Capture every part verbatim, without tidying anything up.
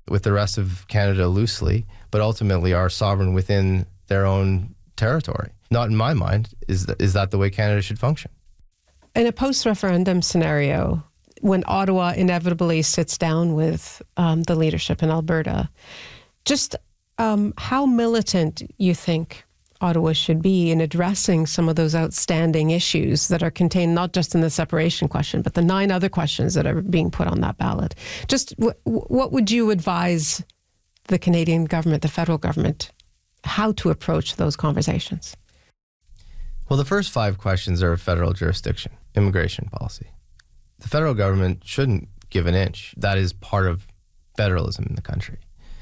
with the rest of Canada loosely, but ultimately are sovereign within their own territory. Not in my mind is that, is that the way Canada should function. In a post-referendum scenario, when Ottawa inevitably sits down with um, the leadership in Alberta, just um, how militant you think Ottawa should be in addressing some of those outstanding issues that are contained not just in the separation question, but the nine other questions that are being put on that ballot. Just w- what would you advise the Canadian government, the federal government, how to approach those conversations? Well, the first five questions are federal jurisdiction, immigration policy. The federal government shouldn't give an inch. That is part of federalism in the country.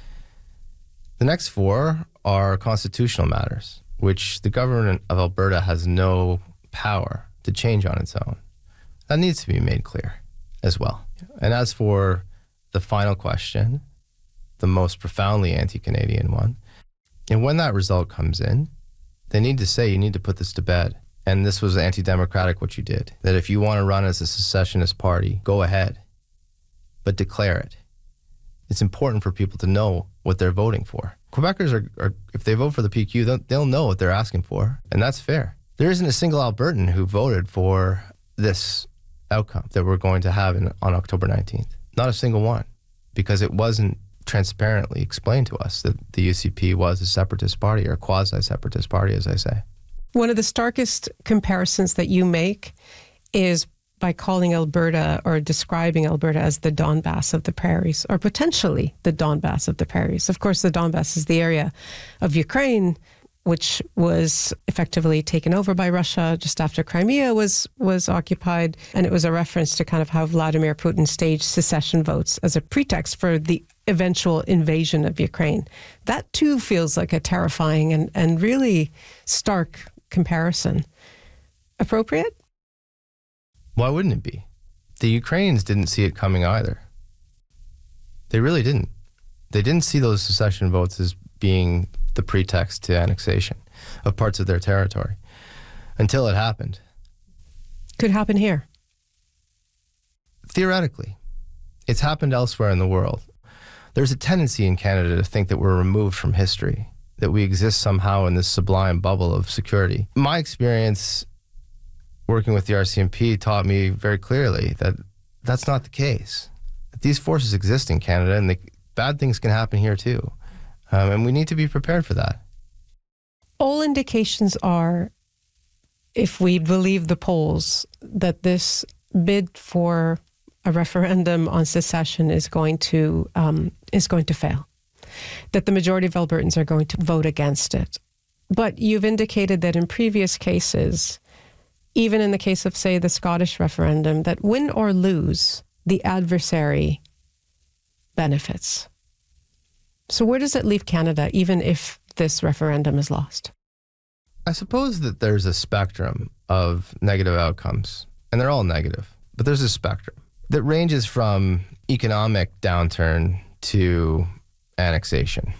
The next four are constitutional matters, which the government of Alberta has no power to change on its own. That needs to be made clear as well. And as for the final question, the most profoundly anti-Canadian one, and when that result comes in, they need to say, you need to put this to bed. And this was anti-democratic what you did. That if you want to run as a secessionist party, go ahead, but declare it. It's important for people to know what they're voting for. Quebecers are, are if they vote for the P Q, they'll, they'll know what they're asking for, and that's fair. There isn't a single Albertan who voted for this outcome that we're going to have in, on October nineteenth. Not a single one, because it wasn't transparently explained to us that the U C P was a separatist party, or a quasi-separatist party, as I say. One of the starkest comparisons that you make is by calling Alberta or describing Alberta as the Donbass of the prairies, or potentially the Donbass of the prairies. Of course, the Donbass is the area of Ukraine, which was effectively taken over by Russia just after Crimea was, was occupied. And it was a reference to kind of how Vladimir Putin staged secession votes as a pretext for the eventual invasion of Ukraine. That too feels like a terrifying and, and really stark comparison. Appropriate? Why wouldn't it be? The Ukrainians didn't see it coming either. They really didn't. They didn't see those secession votes as being the pretext to annexation of parts of their territory until it happened. Could happen here. Theoretically. It's happened elsewhere in the world. There's a tendency in Canada to think that we're removed from history, that we exist somehow in this sublime bubble of security. My experience working with the R C M P taught me very clearly that that's not the case. That these forces exist in Canada, and the bad things can happen here too. Um, and we need to be prepared for that. All indications are, if we believe the polls, that this bid for a referendum on secession is going to um, is going to fail. That the majority of Albertans are going to vote against it. But you've indicated that in previous cases, even in the case of, say, the Scottish referendum, that win or lose, the adversary benefits. So where does it leave Canada, even if this referendum is lost? I suppose that there's a spectrum of negative outcomes, and they're all negative, but there's a spectrum that ranges from economic downturn to annexation.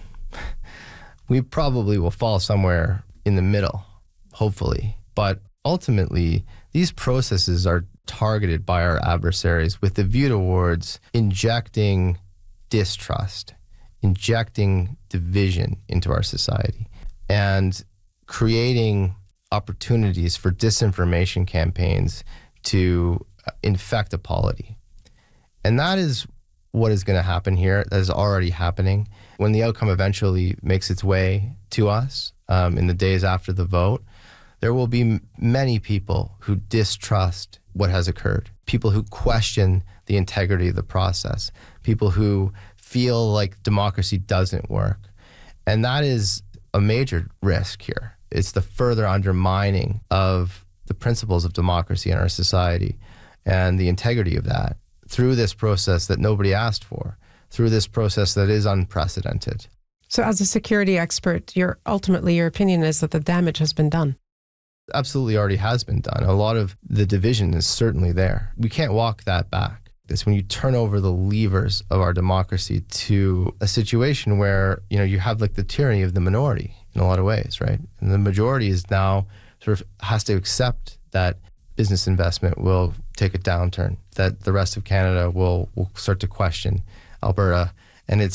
We probably will fall somewhere in the middle, hopefully, but ultimately, these processes are targeted by our adversaries with the view towards injecting distrust, injecting division into our society, and creating opportunities for disinformation campaigns to infect a polity. And that is what is going to happen here. That is already happening. When the outcome eventually makes its way to us um, in the days after the vote, there will be m- many people who distrust what has occurred, people who question the integrity of the process, people who feel like democracy doesn't work. And that is a major risk here. It's the further undermining of the principles of democracy in our society and the integrity of that through this process that nobody asked for, through this process that is unprecedented. So as a security expert, your ultimately your opinion is that the damage has been done. Absolutely already has been done. A lot of the division is certainly there. We can't walk that back. It's when you turn over the levers of our democracy to a situation where, you know, you have like the tyranny of the minority in a lot of ways, right? And the majority is now sort of has to accept that business investment will take a downturn, that the rest of Canada will, will start to question Alberta and its